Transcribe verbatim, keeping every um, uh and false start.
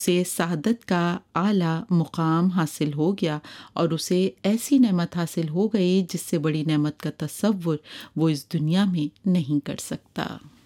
से सादत का आला मुकाम हासिल हो गया और उसे ऐसी नेमत हासिल हो गई जिससे बड़ी नेमत का तसव्वुर वो इस दुनिया में नहीं कर सकता।